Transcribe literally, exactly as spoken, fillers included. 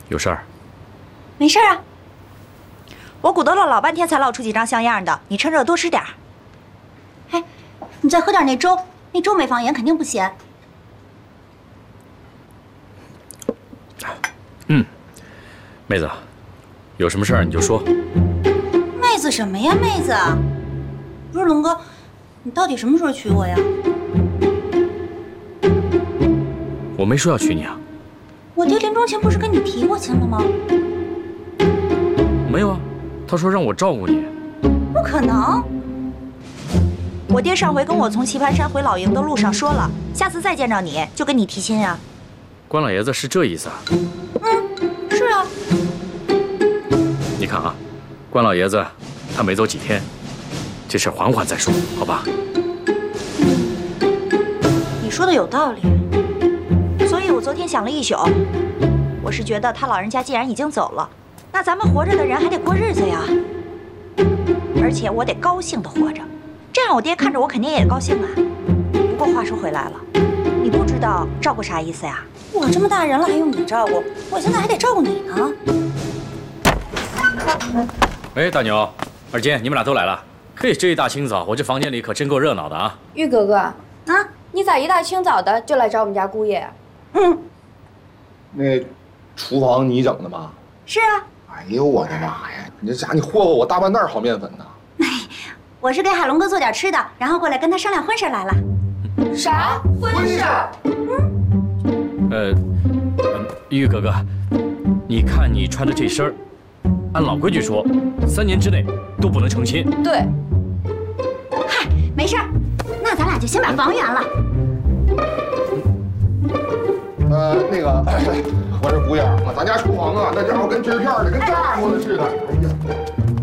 有事儿？ 没事啊。我鼓捣了老半天才捞出几张像样的，你趁热多吃点儿。哎，你再喝点那粥，那粥没放盐，肯定不咸。 嗯，妹子，有什么事儿你就说。 妹子什么呀，妹子？不是龙哥，你到底什么时候娶我呀？ 我没说要娶你啊。 我爹临终前不是跟你提过亲了吗？ 没有啊，他说让我照顾你。 不可能。我爹上回跟我从棋盘山回老营的路上说了，下次再见着你就跟你提亲啊。 关老爷子是这意思啊？ 嗯，是啊。 你看啊，关老爷子他没走几天，这事缓缓再说，好吧？ 你说的有道理。所以我昨天想了一宿，我是觉得他老人家既然已经走了，那咱们活着的人还得过日子呀。而且我得高兴的活着，这样我爹看着我肯定也高兴啊。不过话说回来了，你不知道照顾啥意思呀？我这么大人了还用你照顾？我现在还得照顾你呢。 哎，大牛、二金，你们俩都来了。嘿，这一大清早，我这房间里可真够热闹的啊！ 玉哥哥，啊， 你咋一大清早的就来找我们家姑爷啊？ 嗯， 那厨房你整的吗？ 是啊。 哎呦我的妈呀！你这家你霍霍我大半袋好面粉呢。 我是给海龙哥做点吃的，然后过来跟他商量婚事来了。 啥婚事？ 嗯。 呃，嗯，玉哥哥，你看你穿的这身儿，按老规矩说，三年之内都不能成亲。 对。 嗨，没事儿，那咱俩就先把房圆了。 呃，那个，我说姑爷啊，咱家厨房啊，那家伙跟针片的，跟炸过的似的。哎呀。